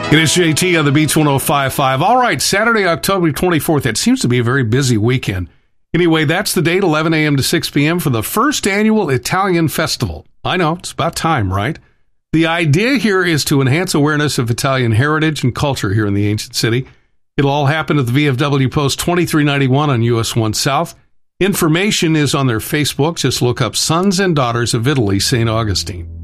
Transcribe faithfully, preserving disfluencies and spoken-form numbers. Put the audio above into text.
It is J T on the Beach one oh five point five. All right, Saturday, October twenty-fourth. That seems to be a very busy weekend. Anyway, that's the date, eleven a.m. to six p.m. for the first annual Italian Festival. I know, it's about time, right? The idea here is to enhance awareness of Italian heritage and culture here in the ancient city. It'll all happen at the V F W Post twenty-three ninety-one on U S one South. Information is on their Facebook. Just look up Sons and Daughters of Italy, Saint Augustine.